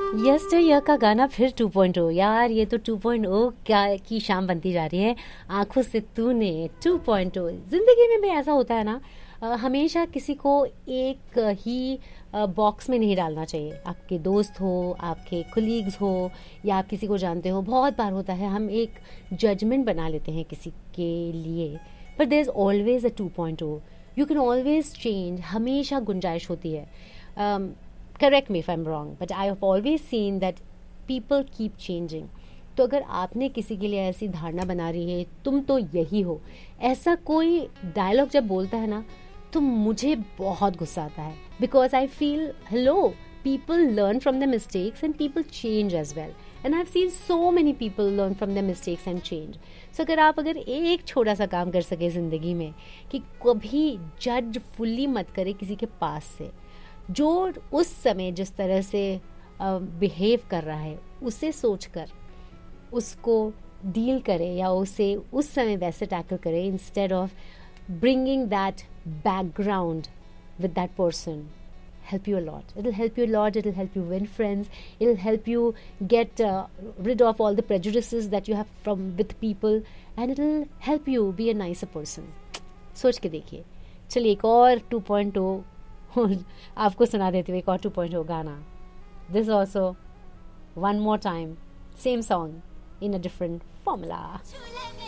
यस्टर का गाना फिर 2.0 यार, ये तो 2.0 क्या की शाम बनती जा रही है। आंखों से तूने 2.0 जिंदगी में भी ऐसा होता है ना। हमेशा किसी को एक ही बॉक्स में नहीं डालना चाहिए। आपके दोस्त हो, आपके कोलीग्स हो, या आप किसी को जानते हो, बहुत बार होता है हम एक जजमेंट बना लेते हैं किसी के लिए। पर there is always a 2.0। You can always change, हमेशा गुंजाइश होती है। Correct me if I am wrong, but I have always seen that people keep changing. तो अगर आपने किसी के लिए ऐसी धारणा बना रही है तुम तो यही हो, ऐसा कोई डायलॉग जब बोलता है ना, तो मुझे बहुत गुस्सा आता है। Because I feel hello, people learn from the mistakes and people change as well, and I have seen so many people learn from the mistakes and change. सो अगर एक छोटा सा काम कर सके ज़िंदगी में कि कभी जज फुल्ली मत करे किसी के पास से, जो उस समय जिस तरह से बिहेव कर रहा है उसे सोचकर उसको डील करे, या उसे उस समय वैसे टैकल करे, instead of bringing that background with that person. Help you a lot. It'll help you a lot. It'll help you win friends. It'll help you get rid of all the prejudices that you have from with people, and it'll help you be a nicer person. सोच के देखिए। चलिए एक और 2.0 आपको सुना देती हूँ, एक और 2.0 गाना। This also one more time, same song in a different formula.